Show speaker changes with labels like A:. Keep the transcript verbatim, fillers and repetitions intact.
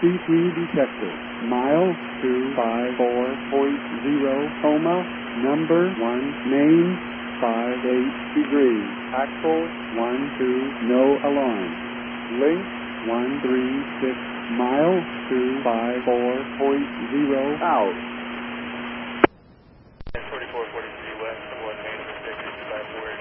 A: C P detected. Mile two five four point zero, coma, number one, main, five eight degrees. Axle, one two, no alarm. Link, one three six, mile two five four point zero, out.
B: forty-four forty-three west, one main, six five four.